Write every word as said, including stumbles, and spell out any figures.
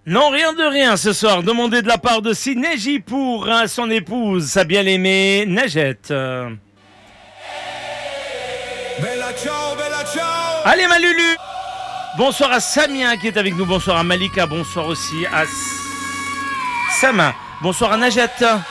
Non, rien de rien ce soir. Demandez de la part de Sinéji pour hein, son épouse, sa bien-aimée Najette. Euh... Bella ciao, bella ciao. Allez, ma Lulu. Bonsoir à Samia qui est avec nous. Bonsoir à Malika. Bonsoir aussi à Sama. Bonsoir à Najette.